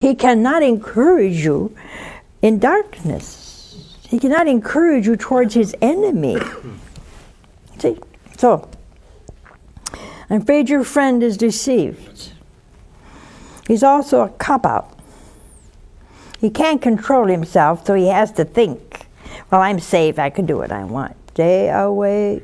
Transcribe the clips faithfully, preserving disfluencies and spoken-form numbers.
He cannot encourage you in darkness. He cannot encourage you towards his enemy. See? So, I'm afraid your friend is deceived. He's also a cop-out. He can't control himself, so he has to think, well, I'm safe, I can do what I want. Stay away.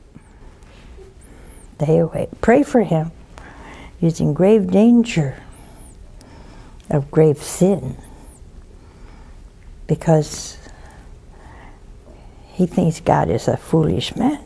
Stay away. Pray for him. He's in grave danger of grave sin because he thinks God is a foolish man.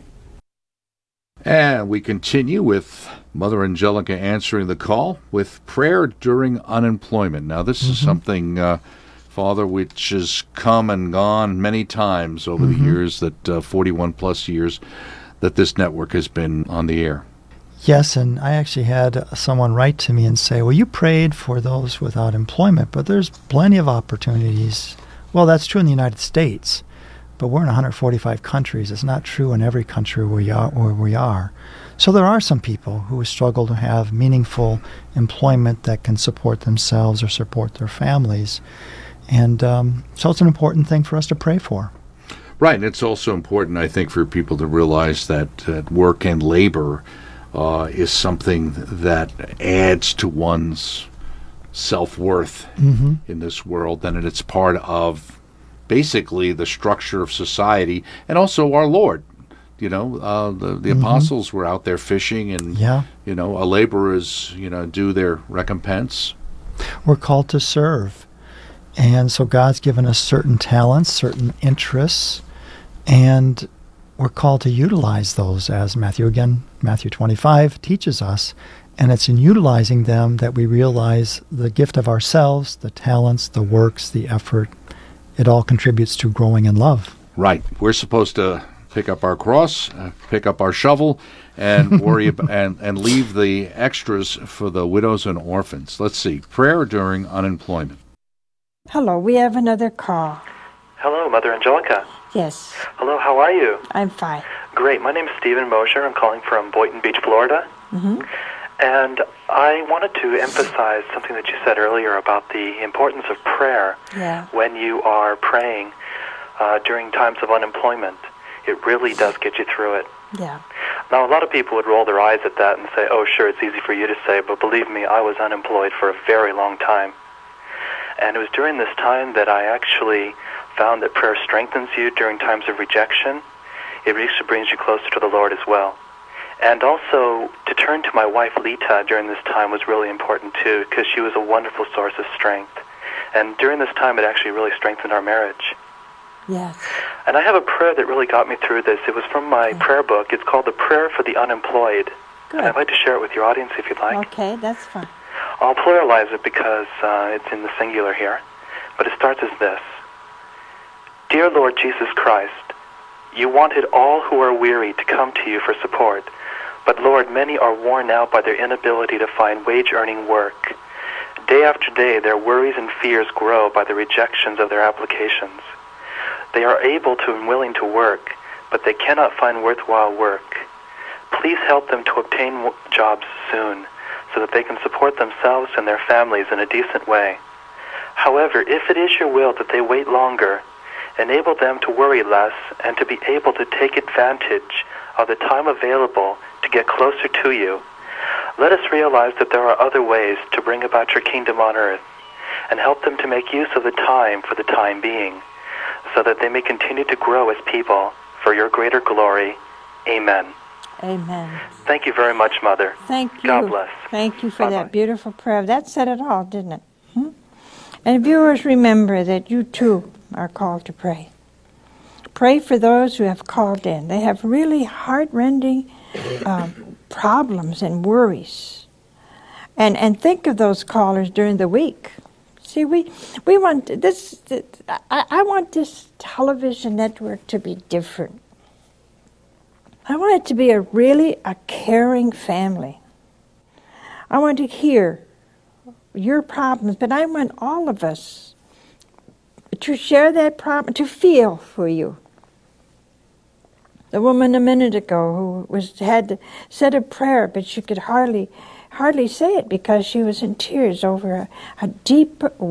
And we continue with Mother Angelica answering the call with prayer during unemployment. Now, this mm-hmm. is something, uh, Father, which has come and gone many times over mm-hmm. the years, that uh, forty-one plus years that this network has been on the air. Yes, and I actually had someone write to me and say, well, you prayed for those without employment, but there's plenty of opportunities. Well, that's true in the United States, but we're in one hundred forty-five countries. It's not true in every country where, you are, where we are. So there are some people who struggle to have meaningful employment that can support themselves or support their families. And um, so it's an important thing for us to pray for. Right, and it's also important, I think, for people to realize that, that work and labor uh, is something that adds to one's self-worth mm-hmm. in this world, and it's part of basically the structure of society, and also our Lord. You know, uh, the, the mm-hmm. apostles were out there fishing, and, yeah. you know, a laborers, you know, do their recompense. We're called to serve. And so God's given us certain talents, certain interests, and we're called to utilize those, as Matthew, again, Matthew twenty-five teaches us. And it's in utilizing them that we realize the gift of ourselves, the talents, the works, the effort. It all contributes to growing in love. Right. We're supposed to pick up our cross, uh, pick up our shovel, and worry about, and, and leave the extras for the widows and orphans. Let's see. Prayer during unemployment. Hello, we have another call. Hello, Mother Angelica. Yes. Hello, how are you? I'm fine. Great. My name is Stephen Mosher. I'm calling from Boynton Beach, Florida. Mm-hmm. And I wanted to emphasize something that you said earlier about the importance of prayer yeah. when you are praying uh, during times of unemployment. It really does get you through it. Yeah. Now, a lot of people would roll their eyes at that and say, oh, sure, it's easy for you to say, but believe me, I was unemployed for a very long time. And it was during this time that I actually found that prayer strengthens you during times of rejection. It actually brings you closer to the Lord as well. And also, to turn to my wife, Lita, during this time was really important, too, because she was a wonderful source of strength. And during this time, it actually really strengthened our marriage. Yes. And I have a prayer that really got me through this. It was from my okay. prayer book. It's called The Prayer for the Unemployed. Good. And I'd like to share it with your audience if you'd like. Okay, that's fine. I'll pluralize it because uh, it's in the singular here. But it starts as this. Dear Lord Jesus Christ, you wanted all who are weary to come to you for support. But Lord, many are worn out by their inability to find wage-earning work. Day after day, their worries and fears grow by the rejections of their applications. They are able to and willing to work, but they cannot find worthwhile work. Please help them to obtain w- jobs soon, so that they can support themselves and their families in a decent way. However, if it is your will that they wait longer, enable them to worry less and to be able to take advantage of the time available to get closer to you. Let us realize that there are other ways to bring about your kingdom on earth, and help them to make use of the time for the time being, so that they may continue to grow as people for your greater glory. Amen. Amen. Thank you very much, Mother. Thank you. God bless. Thank you for Bye-bye. that beautiful prayer. That said it all, didn't it? Hmm? And viewers, remember that you too are called to pray. Pray for those who have called in. They have really heart-rending um, problems and worries. And and think of those callers during the week. See, we we want this. I, I want this television network to be different. I want it to be a really a caring family. I want to hear your problems, but I want all of us to share that problem, to feel for you. The woman a minute ago who was had said a prayer, but she could hardly hardly say it because she was in tears over a, a deep